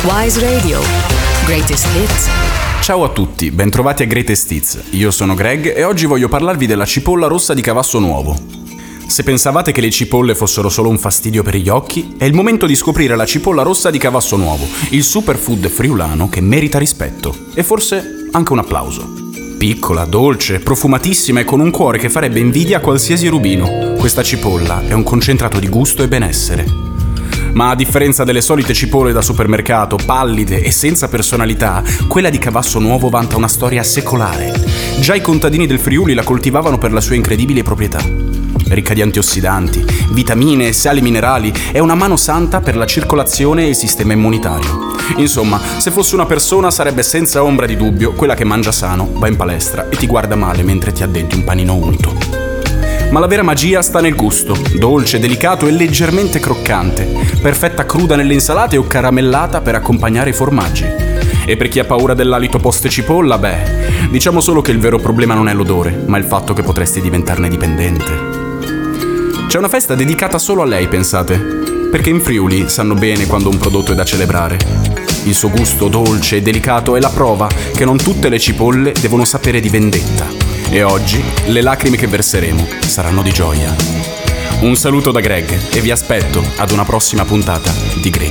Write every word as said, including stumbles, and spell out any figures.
Wise Radio. Greatest Hits. Ciao a tutti, bentrovati a Greatest Hits. Io sono Greg e oggi voglio parlarvi della cipolla rossa di Cavasso Nuovo. Se pensavate che le cipolle fossero solo un fastidio per gli occhi, è il momento di scoprire la cipolla rossa di Cavasso Nuovo, il superfood friulano che merita rispetto e forse anche un applauso. Piccola, dolce, profumatissima e con un cuore che farebbe invidia a qualsiasi rubino, questa cipolla è un concentrato di gusto e benessere. Ma a differenza delle solite cipolle da supermercato, pallide e senza personalità, quella di Cavasso Nuovo vanta una storia secolare. Già i contadini del Friuli la coltivavano per le sue incredibili proprietà. Ricca di antiossidanti, vitamine e sali minerali, è una mano santa per la circolazione e il sistema immunitario. Insomma, se fosse una persona sarebbe senza ombra di dubbio quella che mangia sano, va in palestra e ti guarda male mentre ti addenti un panino unto. Ma la vera magia sta nel gusto, dolce, delicato e leggermente croccante, perfetta cruda nelle insalate o caramellata per accompagnare i formaggi. E per chi ha paura dell'alito post cipolla, beh, diciamo solo che il vero problema non è l'odore, ma il fatto che potresti diventarne dipendente. C'è una festa dedicata solo a lei, pensate, perché in Friuli sanno bene quando un prodotto è da celebrare. Il suo gusto dolce e delicato è la prova che non tutte le cipolle devono sapere di vendetta. E oggi le lacrime che verseremo saranno di gioia. Un saluto da Greg e vi aspetto ad una prossima puntata di Greatest